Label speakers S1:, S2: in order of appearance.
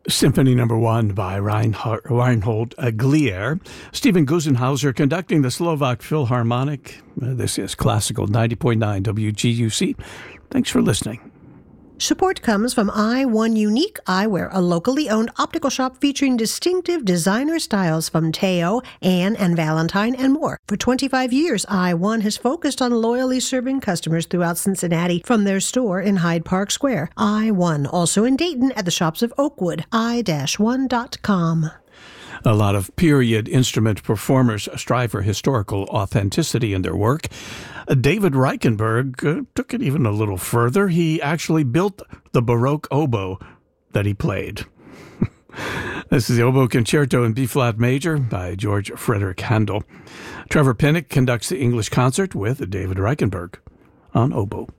S1: Symphony No. 1 by Reinhold Glier. Stephen Gusenhauser conducting the Slovak Philharmonic. This is Classical 90.9 WGUC. Thanks for listening.
S2: Support comes from I1 Unique Eyewear, a locally owned optical shop featuring distinctive designer styles from Teo, Anne, and Valentine, and more. For 25 years, I1 has focused on loyally serving customers throughout Cincinnati from their store in Hyde Park Square. I1, also in Dayton at the shops of Oakwood, i-1.com.
S1: A lot of period instrument performers strive for historical authenticity in their work. David Reichenberg took it even a little further. He actually built the Baroque oboe that he played. This is the Oboe Concerto in B-flat major by George Frederick Handel. Trevor Pinnock conducts the English concert with David Reichenberg on oboe.